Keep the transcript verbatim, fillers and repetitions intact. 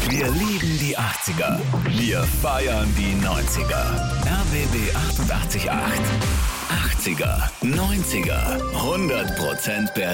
Wir lieben die achtziger. Wir feiern die neunziger. R B B achtundachtzig Komma acht. achtziger, neunziger, hundert Prozent Berlin.